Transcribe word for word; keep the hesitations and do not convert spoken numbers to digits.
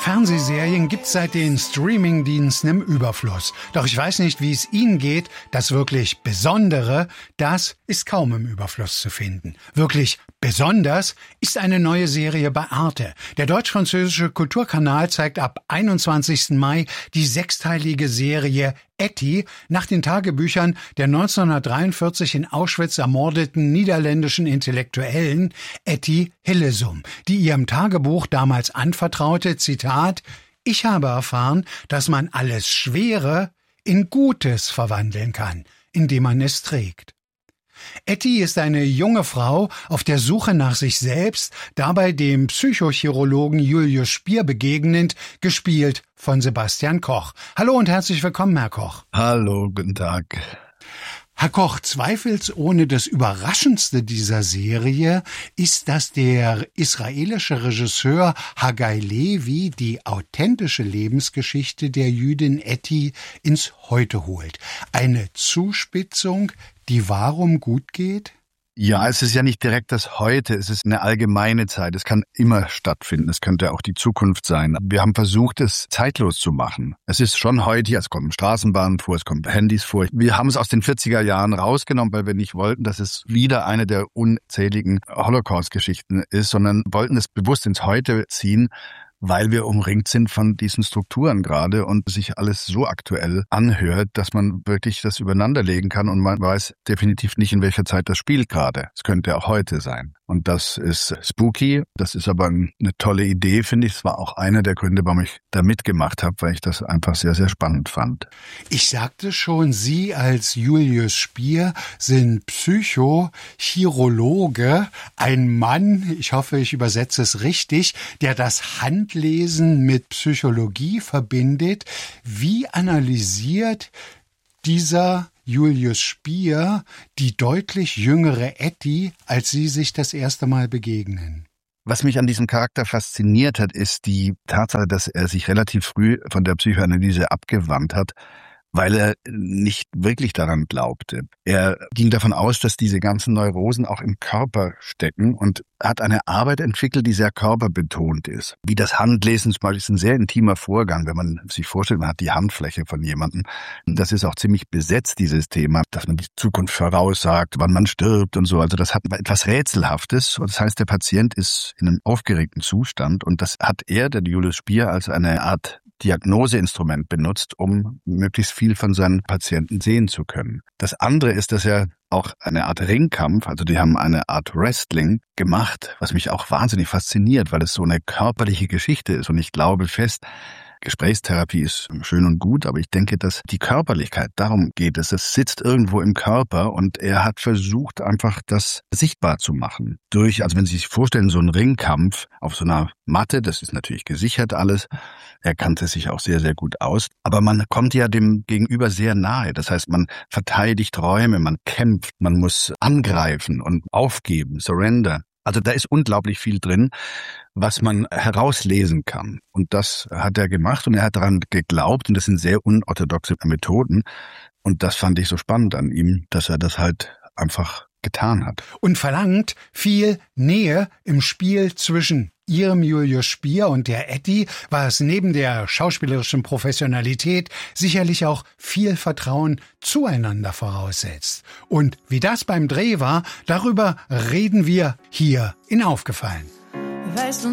Fernsehserien gibt's seit den Streamingdiensten im Überfluss. Doch ich weiß nicht, wie es Ihnen geht. Das wirklich Besondere, das ist kaum im Überfluss zu finden. Wirklich besonders ist eine neue Serie bei Arte. Der deutsch-französische Kulturkanal zeigt ab einundzwanzigsten Mai die sechsteilige Serie Etty nach den Tagebüchern der neunzehnhundertdreiundvierzig in Auschwitz ermordeten niederländischen Intellektuellen Etty Hillesum, die ihrem Tagebuch damals anvertraute, Zitat, ich habe erfahren, dass man alles Schwere in Gutes verwandeln kann, indem man es trägt. Etty ist eine junge Frau auf der Suche nach sich selbst, dabei dem Psychochirologen Julius Spier begegnend, gespielt von Sebastian Koch. Hallo und herzlich willkommen, Herr Koch. Hallo, guten Tag. Herr Koch, zweifelsohne das Überraschendste dieser Serie ist, dass der israelische Regisseur Hagai Levi die authentische Lebensgeschichte der Jüdin Etty ins Heute holt. Eine Zuspitzung, die warum gut geht? Ja, es ist ja nicht direkt das Heute, es ist eine allgemeine Zeit. Es kann immer stattfinden, es könnte auch die Zukunft sein. Wir haben versucht, es zeitlos zu machen. Es ist schon heute, es kommen Straßenbahnen vor, es kommen Handys vor. Wir haben es aus den vierziger Jahren rausgenommen, weil wir nicht wollten, dass es wieder eine der unzähligen Holocaust-Geschichten ist, sondern wollten es bewusst ins Heute ziehen, weil wir umringt sind von diesen Strukturen gerade und sich alles so aktuell anhört, dass man wirklich das übereinanderlegen kann und man weiß definitiv nicht, in welcher Zeit das spielt gerade. Es könnte auch heute sein. Und das ist spooky. Das ist aber eine tolle Idee, finde ich. Es war auch einer der Gründe, warum ich da mitgemacht habe, weil ich das einfach sehr, sehr spannend fand. Ich sagte schon, Sie als Julius Spier sind Psychochirologe, ein Mann, ich hoffe, ich übersetze es richtig, der das Handlesen mit Psychologie verbindet. Wie analysiert dieser Julius Spier die deutlich jüngere Etty, als sie sich das erste Mal begegnen? Was mich an diesem Charakter fasziniert hat, ist die Tatsache, dass er sich relativ früh von der Psychoanalyse abgewandt hat, weil er nicht wirklich daran glaubte. Er ging davon aus, dass diese ganzen Neurosen auch im Körper stecken und hat eine Arbeit entwickelt, die sehr körperbetont ist. Wie das Handlesen zum Beispiel ist ein sehr intimer Vorgang, wenn man sich vorstellt, man hat die Handfläche von jemandem. Das ist auch ziemlich besetzt, dieses Thema, dass man die Zukunft voraussagt, wann man stirbt und so. Also das hat etwas Rätselhaftes. Und das heißt, der Patient ist in einem aufgeregten Zustand und das hat er, der Julius Spier, als eine Art Diagnoseinstrument benutzt, um möglichst viel von seinen Patienten sehen zu können. Das andere ist, dass er auch eine Art Ringkampf, also die haben eine Art Wrestling gemacht, was mich auch wahnsinnig fasziniert, weil es so eine körperliche Geschichte ist. Und ich glaube fest, Gesprächstherapie ist schön und gut, aber ich denke, dass die Körperlichkeit, darum geht es, es sitzt irgendwo im Körper und er hat versucht, einfach das sichtbar zu machen. Durch, also wenn Sie sich vorstellen, so ein Ringkampf auf so einer Matte, das ist natürlich gesichert alles, er kannte sich auch sehr, sehr gut aus, aber man kommt ja dem Gegenüber sehr nahe. Das heißt, man verteidigt Räume, man kämpft, man muss angreifen und aufgeben, surrender. Also da ist unglaublich viel drin, was man herauslesen kann. Und das hat er gemacht und er hat daran geglaubt und das sind sehr unorthodoxe Methoden. Und das fand ich so spannend an ihm, dass er das halt einfach getan hat. Und verlangt viel Nähe im Spiel zwischen Ihrem Julius Spier und der Etty, was neben der schauspielerischen Professionalität sicherlich auch viel Vertrauen zueinander voraussetzt. Und wie das beim Dreh war, darüber reden wir hier in Aufgefallen. Weißt du